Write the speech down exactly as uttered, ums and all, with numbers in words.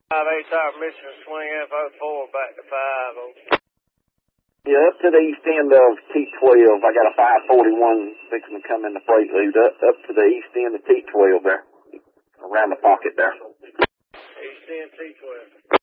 five eight Tower Mission swing F oh four back to five oh. Yeah, up to the east end of T twelve. I got a five forty-one fixing to come in the freight loop. Up, up to the east end of T twelve there. Around the pocket there. East end T twelve.